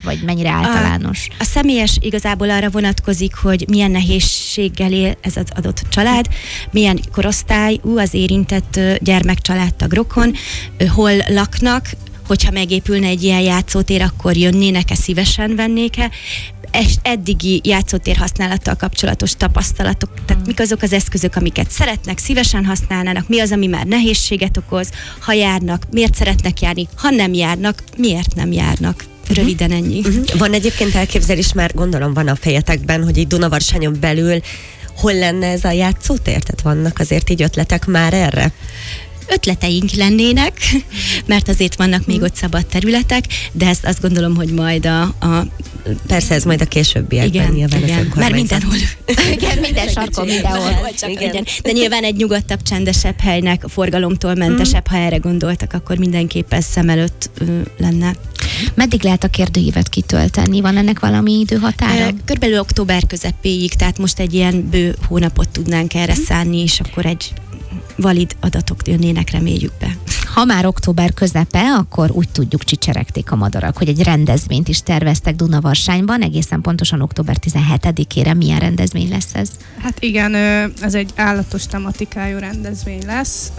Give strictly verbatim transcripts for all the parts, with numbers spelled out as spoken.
vagy mennyire általános? A, a személyes igazából arra vonatkozik, hogy milyen nehézséggel él ez az adott család, milyen korosztályú az érintett gyermek, családtag, rokon, hol laknak, hogyha megépülne egy ilyen játszótér, akkor jönnének-e, szívesen vennék-e, eddigi játszótér használattal kapcsolatos tapasztalatok, tehát mik azok az eszközök, amiket szeretnek, szívesen használnának, mi az, ami már nehézséget okoz, ha járnak, miért szeretnek járni, ha nem járnak, miért nem járnak. Röviden ennyi. Uh-huh. Van egyébként elképzelés, már gondolom van a fejetekben, hogy egy Dunavarsanyon belül hol lenne ez a játszótér? Tehát vannak azért így ötletek már erre? Ötleteink lennének, mert azért vannak még ott szabad területek, de ezt azt gondolom, hogy majd a... a Persze ez majd a későbbiekben igen, nyilván igen. Már mindenhol. Igen, minden sarkon, mindenhol. Igen. De nyilván egy nyugodtabb, csendesebb helynek, forgalomtól mentesebb, mm. ha erre gondoltak, akkor mindenképpen szem előtt ö, lenne. Meddig lehet a kérdőívet kitölteni? Van ennek valami időhatára? Körülbelül október közepéig, tehát most egy ilyen bő hónapot tudnánk erre szánni, és akkor egy valid adatok jönnének, reméljük be. Ha már október közepe, akkor úgy tudjuk, csicseregték a madarak, hogy egy rendezvényt is terveztek Dunavarsányban, egészen pontosan október tizenhetedikére. Milyen rendezvény lesz ez? Hát igen, ez egy állatos tematikájú rendezvény lesz.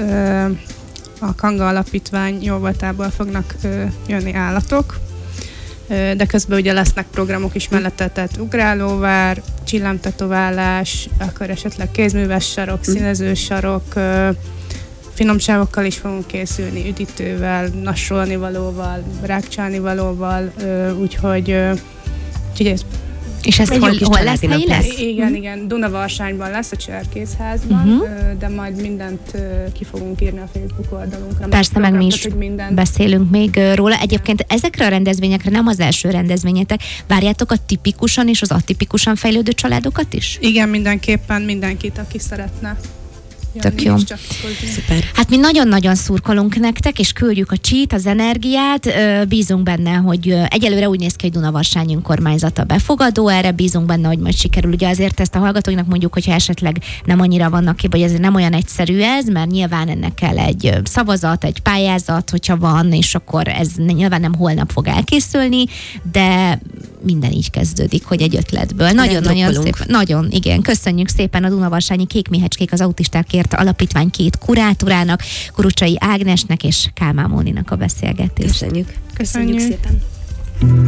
A Kanga Alapítvány jóvoltából fognak jönni állatok, de közben ugye lesznek programok is mellette, tehát ugrálóvár, csillámtetoválás, akkor esetleg kézműves sarok, színezős sarok, finomságokkal is fogunk készülni, üdítővel, nassolni valóval, rákcsálni valóval, úgyhogy, úgyhogy ez és ez hol, hol lesz, helyi lesz? Igen, igen, Dunavarsányban lesz, a Cserkészházban, uh-huh. de majd mindent ki fogunk írni a Facebook oldalunkra. Persze, meg mi is beszélünk még róla. Egyébként ezekre a rendezvényekre nem az első rendezvényetek. Várjátok a tipikusan és az atipikusan fejlődő családokat is? Igen, mindenképpen mindenkit, aki szeretne. Tök jó. Szuper. Hát mi nagyon-nagyon szurkolunk nektek, és küldjük a csít, az energiát, bízunk benne, hogy egyelőre úgy néz ki, hogy Dunavarsány önkormányzata befogadó, erre bízunk benne, hogy majd sikerül. Ugye azért ezt a hallgatóinak mondjuk, hogyha esetleg nem annyira vannak ki, vagy ez nem olyan egyszerű ez, mert nyilván ennek kell egy szavazat, egy pályázat, hogyha van, és akkor ez nyilván nem holnap fog elkészülni, de minden így kezdődik, hogy egy ötletből. Nagyon-nagyon szépen. Nagyon, igen. Köszönjük szépen a Dunavarsányi Kék Méhecskék az Autistákért Alapítvány két kurátorának, Kurucsai Ágnesnek és Kálmán Móninak a beszélgetést. Köszönjük. Köszönjük, Köszönjük szépen.